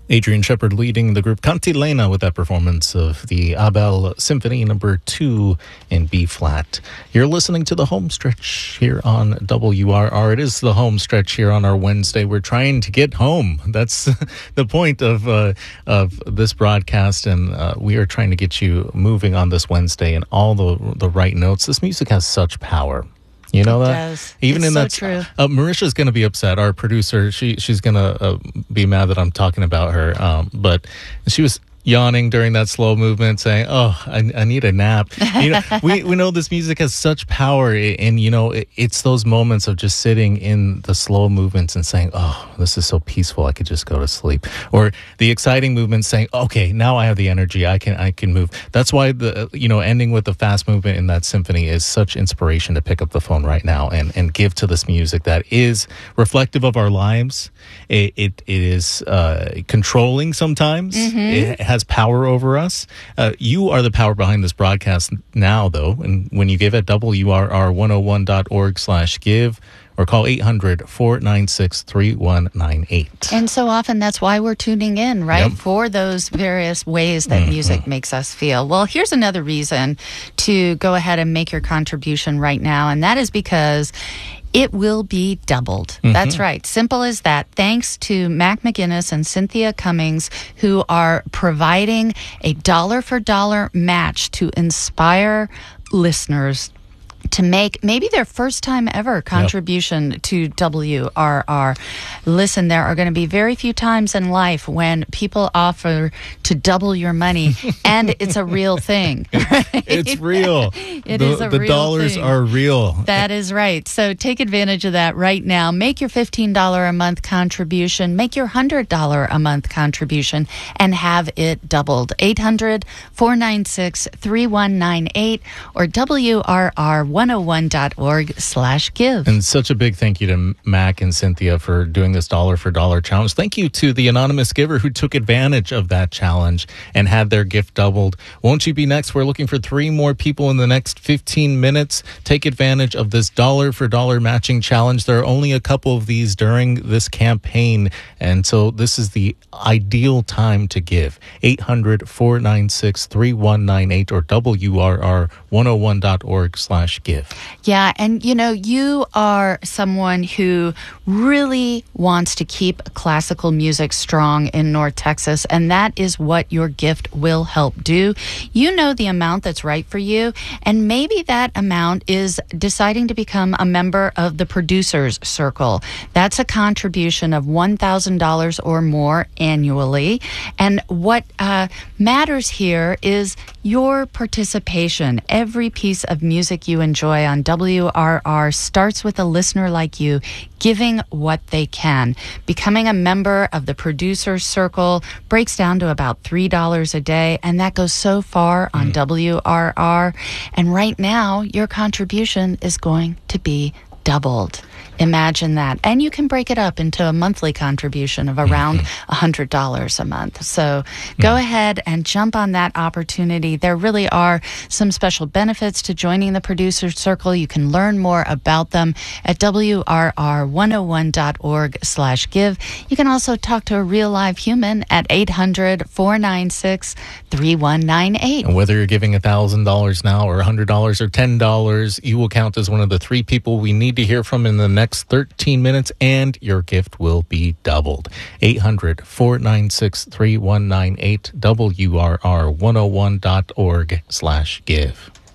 Adrian Shepard leading the group Cantilena with that performance of the Abel Symphony number 2 in B-flat. You're listening to the home stretch here on WRR. It is the home stretch here on our Wednesday. We're trying to get home. That's the point of this broadcast, and we are trying to get you moving on this Wednesday in all the right notes. This music has such power. You know it that? Does. Even it's in so that, true. Marisha's going to be upset. Our producer, she's going to be mad that I'm talking about her. But she was yawning during that slow movement, saying, "Oh, I need a nap." You know, we know this music has such power, and you know, it's those moments of just sitting in the slow movements and saying, "Oh, this is so peaceful. I could just go to sleep." Or the exciting movements, saying, "Okay, now I have the energy. I can move." That's why ending with the fast movement in that symphony is such inspiration to pick up the phone right now and give to this music that is reflective of our lives. It is controlling sometimes. Mm-hmm. It has power over us. You are the power behind this broadcast now, though. And when you give at WRR101.org/give or call 800-496-3198. And so often that's why we're tuning in, right? Yep. For those various ways that music makes us feel. Well, here's another reason to go ahead and make your contribution right now. And that is because it will be doubled. Mm-hmm. That's right. Simple as that. Thanks to Mac McGinnis and Cynthia Cummings, who are providing a dollar-for-dollar match to inspire listeners to make maybe their first time ever contribution to WRR. Listen, there are going to be very few times in life when people offer to double your money, and it's a real thing. Right? It's real. It is a real thing. The dollars are real. That is right. So take advantage of that right now. Make your $15 a month contribution. Make your $100 a month contribution and have it doubled. 800-496-3198 or WRR101.org/give. And such a big thank you to Mac and Cynthia for doing this dollar for dollar challenge. Thank you to the anonymous giver who took advantage of that challenge and had their gift doubled. Won't you be next? We're looking for 3 more people in the next 15 minutes. Take advantage of this dollar for dollar matching challenge. There are only a couple of these during this campaign, and so this is the ideal time to give. 800-496-3198 or WRR101.org/give. Yeah, and you are someone who really wants to keep classical music strong in North Texas, and that is what your gift will help do. You know the amount that's right for you, and maybe that amount is deciding to become a member of the Producers Circle. That's a contribution of $1,000 or more annually, and what matters here is your participation. Every piece of music you enjoy on WRR starts with a listener like you giving what they can. Becoming a member of the Producer Circle breaks down to about $3 a day, and that goes so far on WRR. And right now, your contribution is going to be doubled. Imagine that. And you can break it up into a monthly contribution of around $100 a month. So go ahead and jump on that opportunity. There really are some special benefits to joining the Producer Circle. You can learn more about them at WRR101.org/give. You can also talk to a real live human at 800-496-3198. And whether you're giving $1,000 now or $100 or $10, you will count as one of the 3 people we need to hear from in the next 13 minutes, and your gift will be doubled. 800-496-3198, WRR101.org/give.